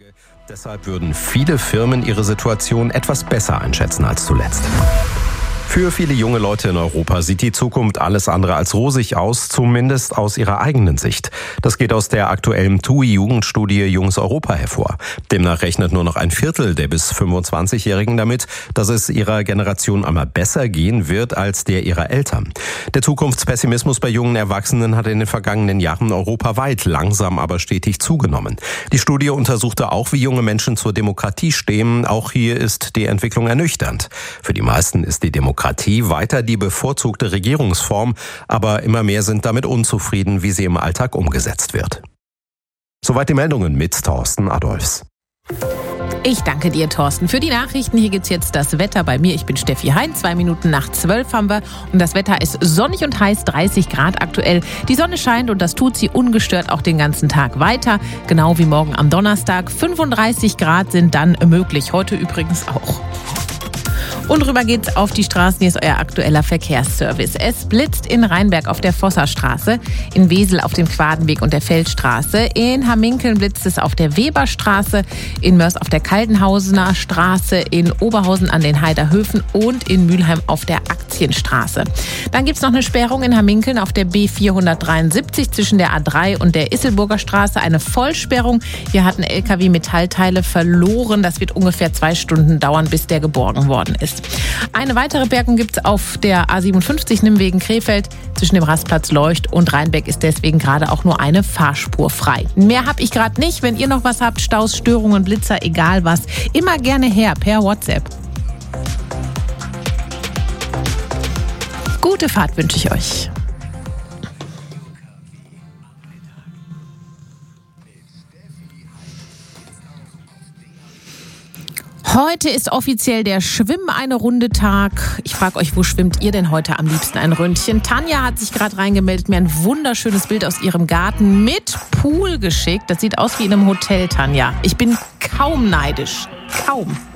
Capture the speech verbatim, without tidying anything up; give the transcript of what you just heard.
Deshalb würden viele Firmen ihre Situation etwas besser einschätzen als zuletzt. Für viele junge Leute in Europa sieht die Zukunft alles andere als rosig aus, zumindest aus ihrer eigenen Sicht. Das geht aus der aktuellen T U I-Jugendstudie Junges Europa hervor. Demnach rechnet nur noch ein Viertel der bis fünfundzwanzigjährigen damit, dass es ihrer Generation einmal besser gehen wird als der ihrer Eltern. Der Zukunftspessimismus bei jungen Erwachsenen hat in den vergangenen Jahren europaweit langsam aber stetig zugenommen. Die Studie untersuchte auch, wie junge Menschen zur Demokratie stehen. Auch hier ist die Entwicklung ernüchternd. Für die meisten ist die Demokratie Demokratie weiter die bevorzugte Regierungsform, aber immer mehr sind damit unzufrieden, wie sie im Alltag umgesetzt wird. Soweit die Meldungen mit Thorsten Adolfs. Ich danke dir, Thorsten, für die Nachrichten. Hier gibt's jetzt das Wetter bei mir. Ich bin Steffi Hein. Zwei Minuten nach zwölf haben wir. Und das Wetter ist sonnig und heiß, dreißig Grad aktuell. Die Sonne scheint und das tut sie ungestört auch den ganzen Tag weiter. Genau wie morgen am Donnerstag. fünfunddreißig Grad sind dann möglich. Heute übrigens auch. Und rüber geht's auf die Straßen. Hier ist euer aktueller Verkehrsservice. Es blitzt in Rheinberg auf der Vosserstraße, in Wesel auf dem Quadenweg und der Feldstraße, in Hamminkeln blitzt es auf der Weberstraße, in Mörs auf der Kaldenhausener Straße, in Oberhausen an den Heiderhöfen und in Mülheim auf der Aktienstraße. Dann gibt's noch eine Sperrung in Hamminkeln auf der B vierhundertdreiundsiebzig zwischen der A drei und der Isselburger Straße. Eine Vollsperrung. Hier hat ein L K W Metallteile verloren. Das wird ungefähr zwei Stunden dauern, bis der geborgen worden ist. Eine weitere Bergung gibt es auf der A siebenundfünfzig Nimwegen-Krefeld. Zwischen dem Rastplatz Leucht und Rheinbeck ist deswegen gerade auch nur eine Fahrspur frei. Mehr habe ich gerade nicht. Wenn ihr noch was habt, Staus, Störungen, Blitzer, egal was, immer gerne her per WhatsApp. Gute Fahrt wünsche ich euch. Heute ist offiziell der Schwimm-eine-Runde-Tag. Ich frage euch, wo schwimmt ihr denn heute am liebsten ein Ründchen? Tanja hat sich gerade reingemeldet, mir ein wunderschönes Bild aus ihrem Garten mit Pool geschickt. Das sieht aus wie in einem Hotel, Tanja. Ich bin kaum neidisch. Kaum.